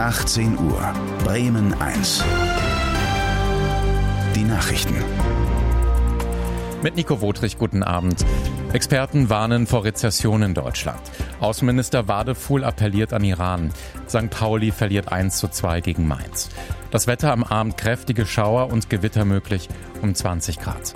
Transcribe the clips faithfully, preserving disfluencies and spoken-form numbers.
achtzehn Uhr, Bremen eins. Die Nachrichten. Mit Nico Wotrich, guten Abend. Experten warnen vor Rezession in Deutschland. Außenminister Wadefuhl appelliert an Iran. Sankt Pauli verliert eins zu zwei gegen Mainz. Das Wetter am Abend: kräftige Schauer und Gewitter möglich um zwanzig Grad.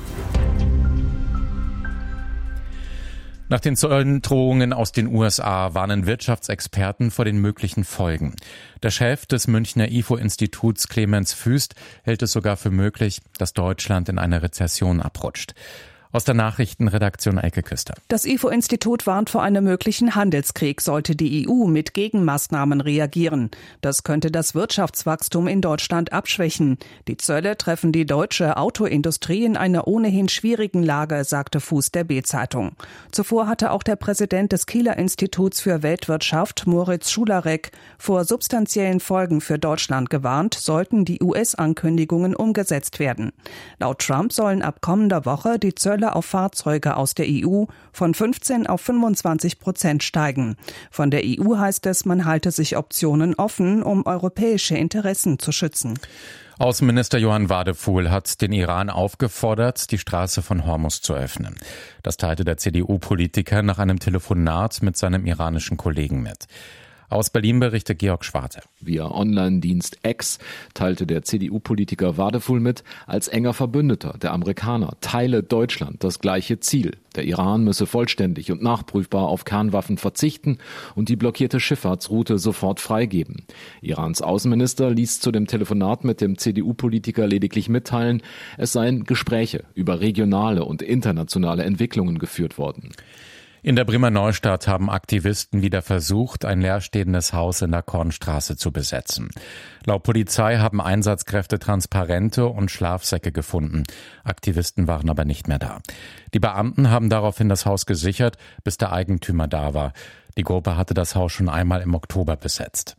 Nach den Zollendrohungen aus den U S A warnen Wirtschaftsexperten vor den möglichen Folgen. Der Chef des Münchner I F O-Instituts, Clemens Füst, hält es sogar für möglich, dass Deutschland in eine Rezession abrutscht. Aus der Nachrichtenredaktion Elke Küster. Das I F O-Institut warnt vor einem möglichen Handelskrieg, sollte die E U mit Gegenmaßnahmen reagieren. Das könnte das Wirtschaftswachstum in Deutschland abschwächen. Die Zölle treffen die deutsche Autoindustrie in einer ohnehin schwierigen Lage, sagte Fuß der B-Zeitung. Zuvor hatte auch der Präsident des Kieler Instituts für Weltwirtschaft, Moritz Schularek, vor substanziellen Folgen für Deutschland gewarnt, sollten die U S-Ankündigungen umgesetzt werden. Laut Trump sollen ab kommender Woche die Zölle auf Fahrzeuge aus der E U von fünfzehn auf fünfundzwanzig Prozent steigen. Von der E U heißt es, man halte sich Optionen offen, um europäische Interessen zu schützen. Außenminister Johann Wadefuhl hat den Iran aufgefordert, die Straße von Hormuz zu öffnen. Das teilte der C D U-Politiker nach einem Telefonat mit seinem iranischen Kollegen mit. Aus Berlin berichtet Georg Schwarte. Via Online-Dienst X teilte der C D U-Politiker Wadefuhl mit, als enger Verbündeter der Amerikaner teile Deutschland das gleiche Ziel. Der Iran müsse vollständig und nachprüfbar auf Kernwaffen verzichten und die blockierte Schifffahrtsroute sofort freigeben. Irans Außenminister ließ zu dem Telefonat mit dem C D U-Politiker lediglich mitteilen, es seien Gespräche über regionale und internationale Entwicklungen geführt worden. In der Bremer Neustadt haben Aktivisten wieder versucht, ein leerstehendes Haus in der Kornstraße zu besetzen. Laut Polizei haben Einsatzkräfte Transparente und Schlafsäcke gefunden. Aktivisten waren aber nicht mehr da. Die Beamten haben daraufhin das Haus gesichert, bis der Eigentümer da war. Die Gruppe hatte das Haus schon einmal im Oktober besetzt.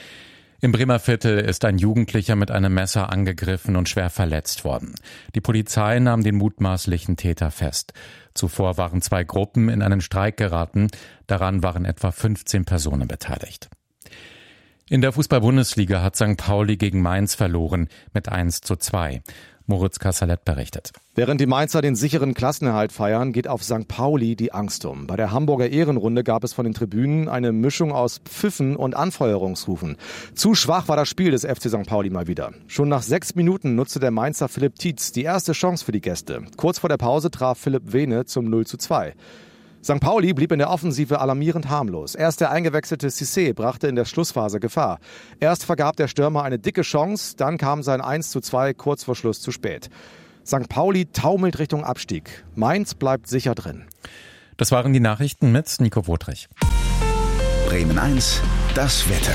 Im Bremer Viertel ist ein Jugendlicher mit einem Messer angegriffen und schwer verletzt worden. Die Polizei nahm den mutmaßlichen Täter fest. Zuvor waren zwei Gruppen in einen Streik geraten. Daran waren etwa fünfzehn Personen beteiligt. In der Fußball-Bundesliga hat Sankt Pauli gegen Mainz verloren mit eins zu zwei. Moritz Kassalet berichtet. Während die Mainzer den sicheren Klassenerhalt feiern, geht auf Sankt Pauli die Angst um. Bei der Hamburger Ehrenrunde gab es von den Tribünen eine Mischung aus Pfiffen und Anfeuerungsrufen. Zu schwach war das Spiel des F C Sankt Pauli mal wieder. Schon nach sechs Minuten nutzte der Mainzer Philipp Tietz die erste Chance für die Gäste. Kurz vor der Pause traf Philipp Vene zum null zu zwei. Sankt Pauli blieb in der Offensive alarmierend harmlos. Erst der eingewechselte Cissé brachte in der Schlussphase Gefahr. Erst vergab der Stürmer eine dicke Chance, dann kam sein eins zu zwei kurz vor Schluss zu spät. Sankt Pauli taumelt Richtung Abstieg. Mainz bleibt sicher drin. Das waren die Nachrichten mit Nico Wotrich. Bremen eins, das Wetter.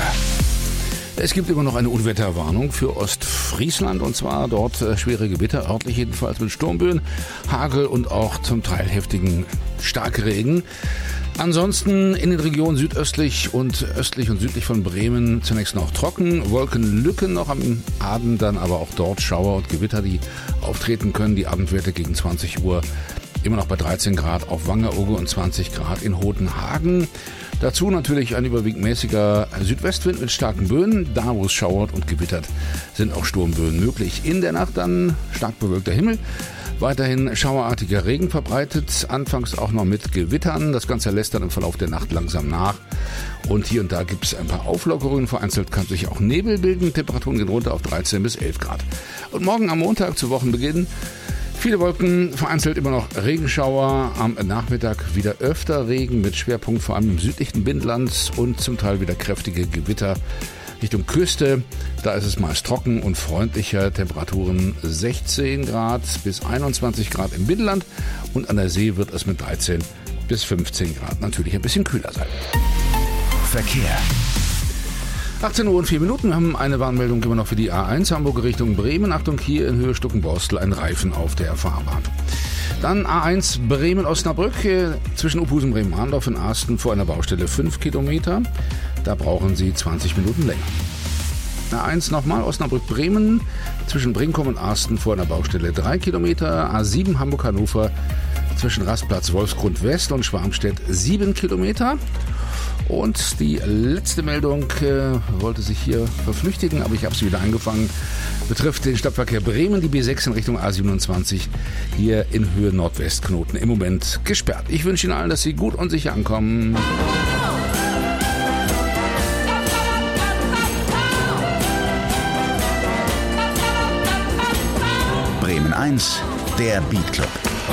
Es gibt immer noch eine Unwetterwarnung für Ostfriesland, und zwar dort äh, schwere Gewitter, örtlich jedenfalls mit Sturmböen, Hagel und auch zum Teil heftigen Starkregen. Ansonsten in den Regionen südöstlich und östlich und südlich von Bremen zunächst noch trocken, Wolkenlücken noch am Abend, dann aber auch dort Schauer und Gewitter, die auftreten können. Die Abendwerte gegen zwanzig Uhr immer noch bei dreizehn Grad auf Wangerooge und zwanzig Grad in Hodenhagen. Dazu natürlich ein überwiegend mäßiger Südwestwind mit starken Böen. Da, wo es schauert und gewittert, sind auch Sturmböen möglich. In der Nacht dann stark bewölkter Himmel. Weiterhin schauerartiger Regen verbreitet, anfangs auch noch mit Gewittern. Das Ganze lässt dann im Verlauf der Nacht langsam nach. Und hier und da gibt es ein paar Auflockerungen. Vereinzelt kann sich auch Nebel bilden. Temperaturen gehen runter auf dreizehn bis elf Grad. Und morgen am Montag zu Wochenbeginn viele Wolken, vereinzelt immer noch Regenschauer. Am Nachmittag wieder öfter Regen mit Schwerpunkt vor allem im südlichen Binnenland und zum Teil wieder kräftige Gewitter Richtung Küste. Da ist es meist trocken und freundlicher. Temperaturen sechzehn Grad bis einundzwanzig Grad im Binnenland und an der See wird es mit dreizehn bis fünfzehn Grad natürlich ein bisschen kühler sein. Verkehr. achtzehn Uhr und vier Minuten. Wir haben eine Warnmeldung immer noch für die A eins Hamburg Richtung Bremen. Achtung, hier in Höhe Stuckenborstel ein Reifen auf der Fahrbahn. Dann A eins Bremen-Osnabrück zwischen Uphusen Bremen-Ahndorf in Arsten vor einer Baustelle fünf Kilometer. Da brauchen Sie zwanzig Minuten länger. A eins nochmal Osnabrück-Bremen zwischen Brinkum und Arsten vor einer Baustelle drei Kilometer. A sieben Hamburg-Hannover zwischen Rastplatz Wolfsgrund West und Schwarmstedt sieben Kilometer. Und die letzte Meldung äh, wollte sich hier verflüchtigen, aber ich habe sie wieder eingefangen. Betrifft den Stadtverkehr Bremen, die B sechs in Richtung A siebenundzwanzig, hier in Höhe Nordwestknoten im Moment gesperrt. Ich wünsche Ihnen allen, dass Sie gut und sicher ankommen. Bremen eins, der Beat Club.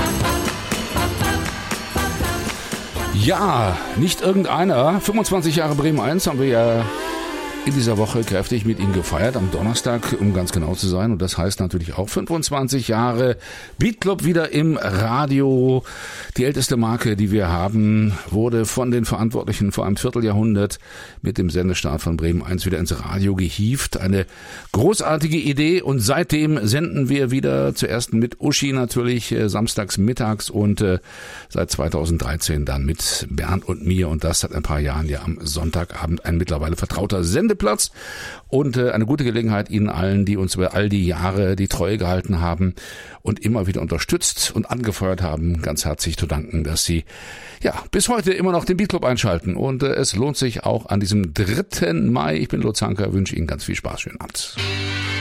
Ja, nicht irgendeiner. fünfundzwanzig Jahre Bremen eins haben wir ja in dieser Woche kräftig mit Ihnen gefeiert, am Donnerstag, um ganz genau zu sein. Und das heißt natürlich auch fünfundzwanzig Jahre Beat Club wieder im Radio. Die älteste Marke, die wir haben, wurde von den Verantwortlichen vor einem Vierteljahrhundert mit dem Sendestart von Bremen eins wieder ins Radio gehievt. Eine großartige Idee und seitdem senden wir wieder zuerst mit Uschi natürlich äh, samstags mittags und äh, seit zweitausenddreizehn dann mit Bernd und mir und das seit ein paar Jahren ja am Sonntagabend ein mittlerweile vertrauter Sendeplatz und äh, eine gute Gelegenheit Ihnen allen, die uns über all die Jahre die Treue gehalten haben und immer wieder unterstützt und angefeuert haben, ganz herzlich zu danken, dass Sie ja bis heute immer noch den Beat Club einschalten und äh, es lohnt sich auch an diesem dritten Mai. Ich bin Lutz Hanker, wünsche Ihnen ganz viel Spaß, schönen Abend.